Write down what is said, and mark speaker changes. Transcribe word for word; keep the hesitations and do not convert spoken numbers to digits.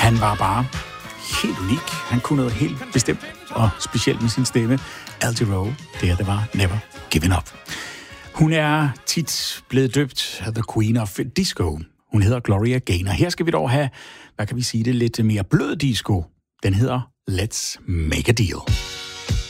Speaker 1: Han var bare helt unik. Han kunne noget helt bestemt, og specielt med sin stemme. Al Jarreau, det her, det var Never Giving Up. Hun er tit blevet døbt The Queen of Disco. Hun hedder Gloria Gaynor. Her skal vi dog have, hvad kan vi sige det, lidt mere blød disco. Den hedder Let's Make a Deal.